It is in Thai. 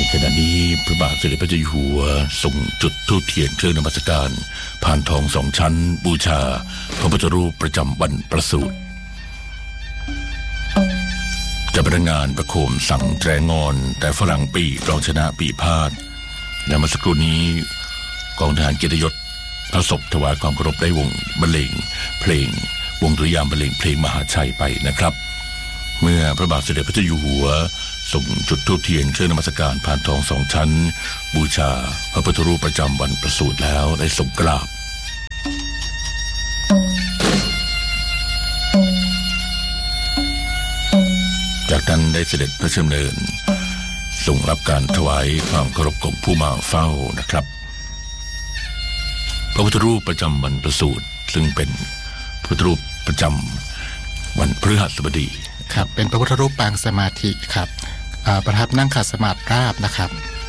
ขณะนี้พระบาทสมเด็จพระเจ้าอยู่หัวส่งจุดธูปเทียนเครื่องนมัสการพานทอง2 ชั้นบูชาพระพุทธรูปประจำวันประสูติเจ้าพนักงานประโคมสั่งแตรงอนแต่ฝรั่งปีรองชนะปีพาดและเมื่อสักครู่นี้กองทหารเกียรติยศพระศพถวายความเคารพได้วงบรรเลงเพลงวงดุริยางค์บรรเลงเพลงมหาชัยไปนะครับเมื่อพระบาทสมเด็จพระเจ้าอยู่หัวส่งจุดธูปเทียนเครื่องนมัสการพานทอง2 ชั้นบูชาพระพุทธรูปประจำวันประสูติแล้วได้ทรงกราบจากนั้นได้เสด็จพระราชดำเนินทรงรับการถวายความเคารพของผู้มาเฝ้านะครับพระพุทธรูปประจำวันประสูติซึ่งเป็นพระพุทธรูปประจำวันพฤหัสบดีครับเป็นพระพุทธรูปปางสมาธิครับประทับนั่งขัดสมาธิราบนะครับ